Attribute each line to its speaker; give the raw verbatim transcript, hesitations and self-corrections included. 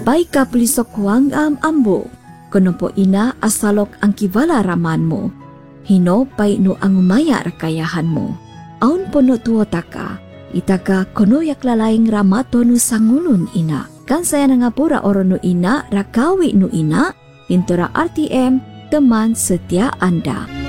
Speaker 1: Bay ka pulisok huang am ambo. Kono po ina asalok ang kiwala raman mo. Hino pay no ang umaya rakayahan mo. Aun po no tuwota ka. Itaka kono yak lalaying ramato no sangulun ina. Kan saya na nga pura oro no ina, rakawi no ina. Pintura R T M, teman setia Anda.